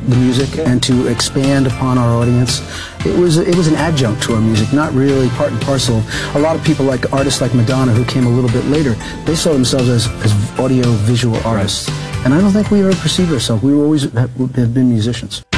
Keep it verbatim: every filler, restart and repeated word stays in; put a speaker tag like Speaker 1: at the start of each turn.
Speaker 1: the music and to expand upon our audience. It was it was an adjunct to our music, not really part and parcel. A lot of people, like artists like Madonna, who came a little bit later, they saw themselves as, as audio-visual artists. Right. And I don't think we ever perceived ourselves. We were always have, have been musicians.